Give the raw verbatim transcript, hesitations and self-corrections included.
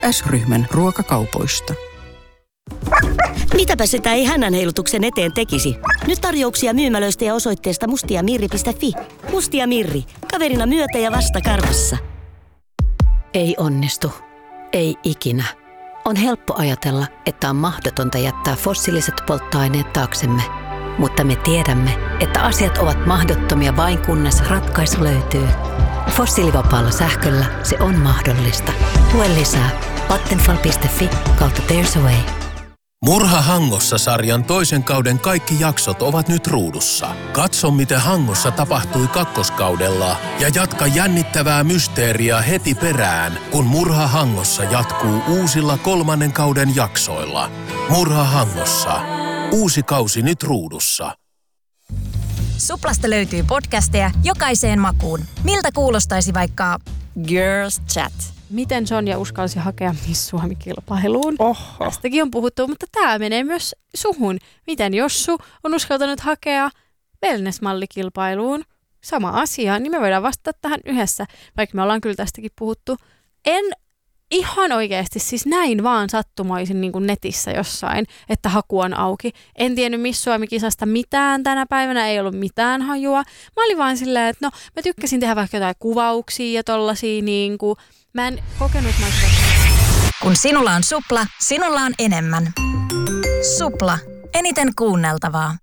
S-ryhmän ruokakaupoista. Mitäpä sitä ei hännän heilutuksen eteen tekisi? Nyt tarjouksia myymälöistä ja osoitteesta mustiamirri piste fi. Mustia Mirri. Kaverina myötä ja vasta karvassa. Ei onnistu. Ei ikinä. On helppo ajatella, että on mahdotonta jättää fossiiliset polttoaineet taaksemme. Mutta me tiedämme, että asiat ovat mahdottomia vain kunnes ratkaisu löytyy. Fossiilivapaalla sähköllä se on mahdollista. Lue lisää vattenfall piste fi kautta There's a Way. Murha Hangossa-sarjan toisen kauden kaikki jaksot ovat nyt ruudussa. Katso, miten Hangossa tapahtui kakkoskaudella ja jatka jännittävää mysteeriä heti perään, kun Murha Hangossa jatkuu uusilla kolmannen kauden jaksoilla. Murha Hangossa. Uusi kausi nyt ruudussa. Suplasta löytyy podcasteja jokaiseen makuun. Miltä kuulostaisi vaikka Girls Chat? Miten Sonja uskalsi hakea Miss Suomi-kilpailuun? Oho. Tästäkin on puhuttu, mutta tämä menee myös suhun. Miten Jossu on uskaltanut hakea wellness-mallikilpailuun? Sama asia, niin me voidaan vastata tähän yhdessä, vaikka me ollaan kyllä tästäkin puhuttu. En ihan oikeasti siis näin vaan sattumoisin niin kuin netissä jossain, että haku on auki. En tiennyt Miss Suomi-kisasta mitään tänä päivänä, ei ollut mitään hajua. Mä olin vaan silleen, että no mä tykkäsin tehdä vaikka jotain kuvauksia ja tollasia niin kuin. Mä en kokenut mä Kun sinulla on Supla, sinulla on enemmän. Supla. Eniten kuunneltavaa.